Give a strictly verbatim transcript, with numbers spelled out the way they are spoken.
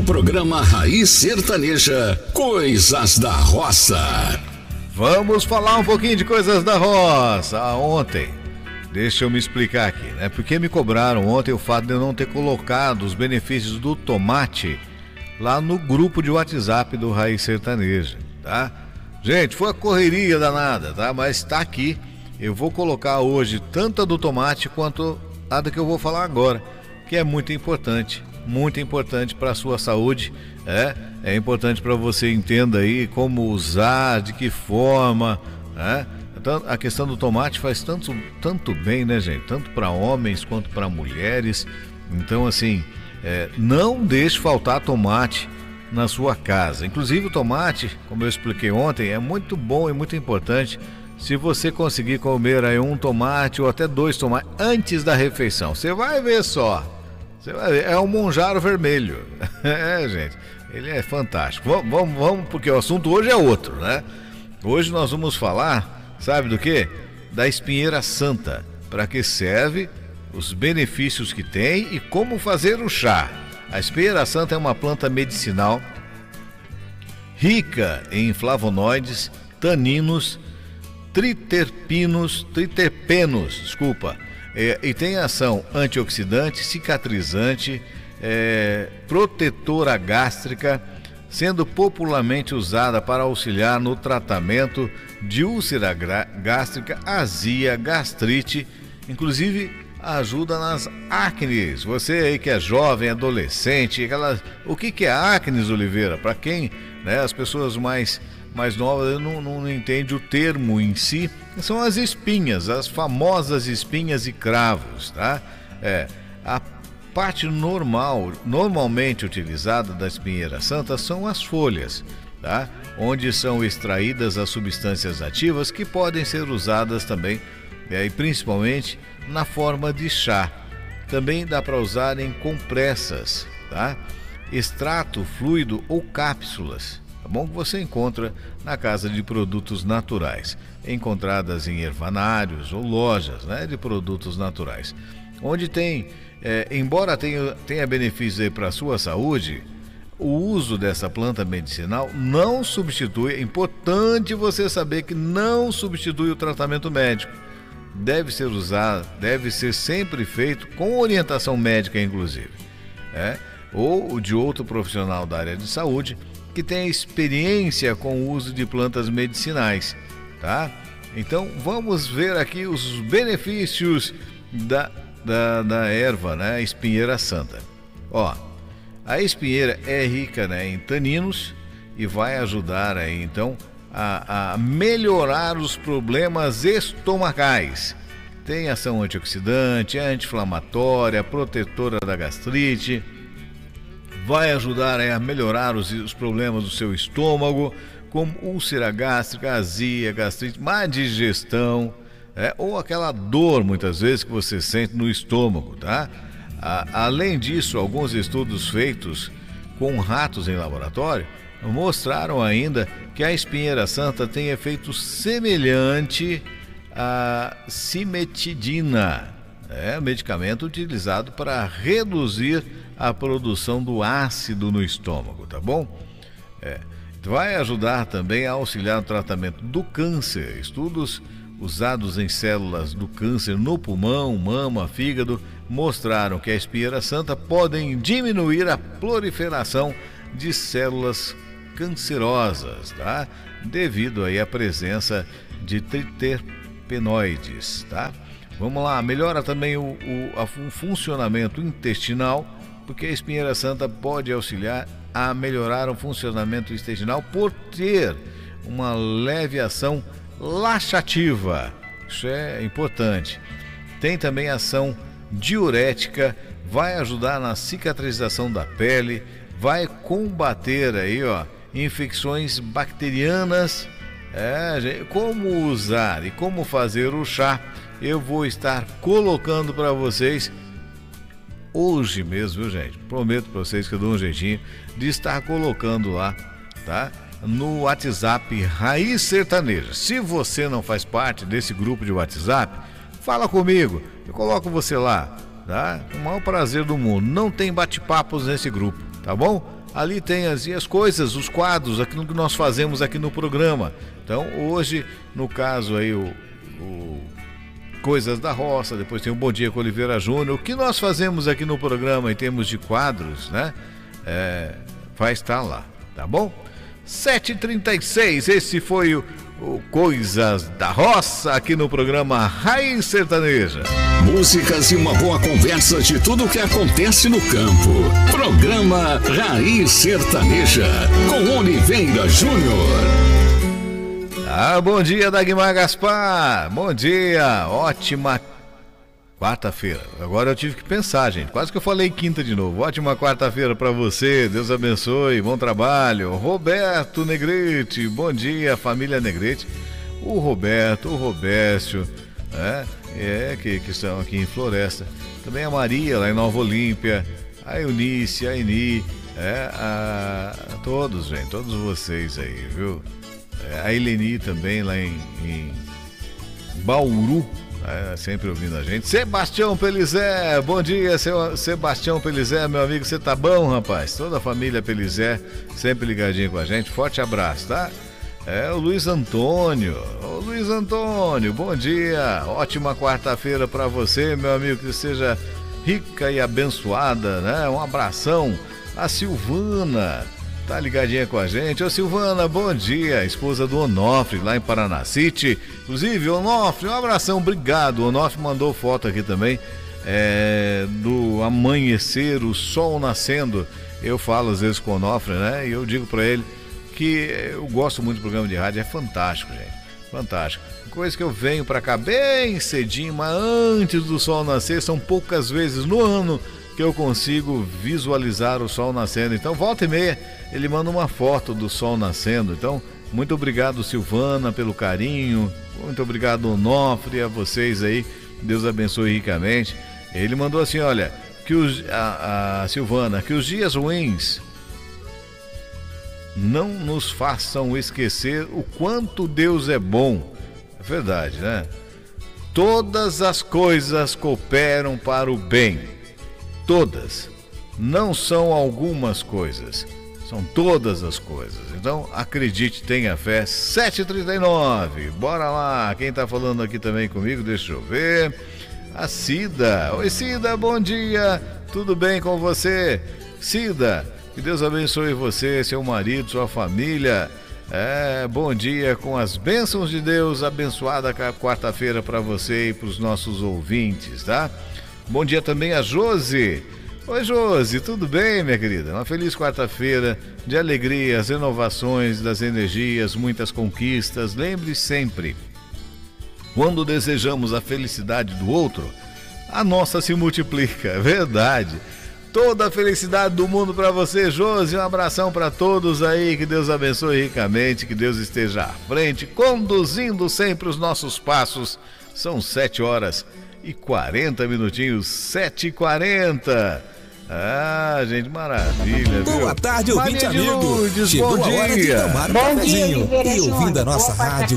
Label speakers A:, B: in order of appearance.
A: programa Raiz Sertaneja, Coisas da Roça.
B: Vamos falar um pouquinho de coisas da roça. Ontem, deixa eu me explicar aqui, né? Porque me cobraram ontem o fato de eu não ter colocado os benefícios do tomate lá no grupo de WhatsApp do Raiz Sertaneja, tá? Gente, foi a correria danada, tá? Mas tá aqui. Eu vou colocar hoje tanto a do tomate quanto a do que eu vou falar agora, que é muito importante, muito importante para a sua saúde, é, é importante para você entenda aí como usar, de que forma, né? Então, a questão do tomate faz tanto, tanto bem, né, gente? Tanto para homens quanto para mulheres. Então, assim, é, não deixe faltar tomate na sua casa. Inclusive o tomate, como eu expliquei ontem, é muito bom e muito importante. Se você conseguir comer aí um tomate ou até dois tomates antes da refeição, você vai ver só. Você vai ver, é um monjaro vermelho. É, gente, ele é fantástico. Vamos, vamos, vamos, porque o assunto hoje é outro, né? Hoje nós vamos falar, sabe do quê? Da espinheira santa. Para que serve, os benefícios que tem e como fazer o chá. A espinheira santa é uma planta medicinal rica em flavonoides, taninos, triterpinos, triterpenos, desculpa, é, e tem ação antioxidante, cicatrizante, é, protetora gástrica, sendo popularmente usada para auxiliar no tratamento de úlcera gástrica, azia, gastrite, inclusive ajuda nas acnes. Você aí que é jovem, adolescente, aquelas... o que, que é acnes, Oliveira? Para quem, né, as pessoas mais mais novas não, não entende o termo em si, são as espinhas, as famosas espinhas e cravos, tá? É, a parte normal, normalmente utilizada da espinheira santa são as folhas, tá? Onde são extraídas as substâncias ativas que podem ser usadas também, é, e principalmente na forma de chá. Também dá para usar em compressas, tá? Extrato fluido ou cápsulas. Bom, que você encontra na casa de produtos naturais, encontradas em ervanários ou lojas, né, de produtos naturais, onde tem, é, embora tenha, tenha benefícios para a sua saúde, o uso dessa planta medicinal não substitui, é importante você saber que não substitui o tratamento médico, deve ser usado, deve ser sempre feito com orientação médica inclusive, é, ou de outro profissional da área de saúde, que tem experiência com o uso de plantas medicinais, tá? Então vamos ver aqui os benefícios da, da, da erva, né? Espinheira santa. Ó, a espinheira é rica, né, em taninos e vai ajudar aí, então a, a melhorar os problemas estomacais. Tem ação antioxidante, anti-inflamatória, protetora da gastrite. Vai ajudar a melhorar os, os problemas do seu estômago, como úlcera gástrica, azia, gastrite, má digestão, é, ou aquela dor muitas vezes que você sente no estômago, tá? A, além disso, alguns estudos feitos com ratos em laboratório mostraram ainda que a espinheira santa tem efeito semelhante à cimetidina, é medicamento utilizado para reduzir a produção do ácido no estômago, tá bom? É, vai ajudar também a auxiliar no tratamento do câncer. Estudos usados em células do câncer no pulmão, mama, fígado, mostraram que a espinheira santa podem diminuir a proliferação de células cancerosas, tá? Devido aí à presença de triterpenoides, tá? Vamos lá, melhora também o, o, a, o funcionamento intestinal, porque a espinheira santa pode auxiliar a melhorar o funcionamento intestinal por ter uma leve ação laxativa. Isso é importante. Tem também ação diurética, vai ajudar na cicatrização da pele, vai combater aí, ó, infecções bacterianas. É, como usar e como fazer o chá, eu vou estar colocando para vocês hoje mesmo, viu, gente? Prometo para vocês que eu dou um jeitinho de estar colocando lá, tá? No WhatsApp Raiz Sertaneja. Se você não faz parte desse grupo de WhatsApp, fala comigo, eu coloco você lá, tá? Com o maior prazer do mundo. Não tem bate-papos nesse grupo, tá bom? ali tem as, as coisas, os quadros, aquilo que nós fazemos aqui no programa. Então hoje, no caso aí, o, o Coisas da Roça, depois tem o Bom Dia com Oliveira Júnior. O que nós fazemos aqui no programa em termos de quadros, né? É, vai estar lá, tá bom? sete e trinta e seis, esse foi o, o Coisas da Roça aqui no programa Raiz Sertaneja.
A: Músicas e uma boa conversa de tudo o que acontece no campo. Programa Raiz Sertaneja com Oliveira Júnior.
B: Ah, bom dia, Dagmar Gaspar. Bom dia, ótima quarta-feira. Agora eu tive que pensar, gente. Quase que eu falei quinta de novo. Ótima quarta-feira para você. Deus abençoe. Bom trabalho. Roberto Negrete. Bom dia, família Negrete. O Roberto, o Robécio, né? É, que, que estão aqui em Floresta. Também a Maria, lá em Nova Olímpia. A Eunice, a Eni. É, a, a todos, gente. Todos vocês aí, viu? É, a Eleni também, lá em, em Bauru. É, sempre ouvindo a gente. Sebastião Pelizé, bom dia, seu Sebastião Pelizé, meu amigo, você tá bom, rapaz? Toda a família Pelizé, sempre ligadinho com a gente, forte abraço, tá? É o Luiz Antônio, o Luiz Antônio, bom dia, ótima quarta-feira pra você, meu amigo, que seja rica e abençoada, né? Um abração. A Silvana tá ligadinha com a gente. Ô Silvana, bom dia, esposa do Onofre, lá em Paraná City. Inclusive, Onofre, um abração, obrigado. O Onofre mandou foto aqui também é, do amanhecer, o sol nascendo. Eu falo às vezes com o Onofre, né? E eu digo pra ele que eu gosto muito do programa de rádio, é fantástico, gente. Fantástico. Coisa que eu venho pra cá bem cedinho, mas antes do sol nascer, são poucas vezes no ano que eu consigo visualizar o sol nascendo. Então, volta e meia, ele manda uma foto do sol nascendo. Então, muito obrigado, Silvana, pelo carinho. Muito obrigado, Onofre, a vocês aí. Deus abençoe ricamente. Ele mandou assim, olha, que os, a, a Silvana, que os dias ruins não nos façam esquecer o quanto Deus é bom. É verdade, né? Todas as coisas cooperam para o bem. Todas, não são algumas coisas, são todas as coisas. Então, acredite, tenha fé. Sete e trinta e nove, bora lá. Quem tá falando aqui também comigo, deixa eu ver. A Cida. Oi, Cida, bom dia. Tudo bem com você? Cida, que Deus abençoe você, seu marido, sua família. É, bom dia com as bênçãos de Deus. Abençoada quarta-feira para você e para os nossos ouvintes, tá? Bom dia também a Josi. Oi, Josi, tudo bem, minha querida? Uma feliz quarta-feira de alegrias, renovações das energias, muitas conquistas. Lembre sempre, quando desejamos a felicidade do outro, a nossa se multiplica, é verdade. Toda a felicidade do mundo para você, Josi. Um abração para todos aí, que Deus abençoe ricamente, que Deus esteja à frente, conduzindo sempre os nossos passos. São sete horas e quarenta minutinhos, sete e quarenta. Ah, gente, maravilha.
C: Boa
B: viu?
C: tarde, ouvinte amigo.
B: Lourdes,
C: Chegou
B: bom
C: a hora de
B: dia.
C: tomar um
D: Bom
C: cafezinho
D: dia,
C: e ouvindo a nossa rádio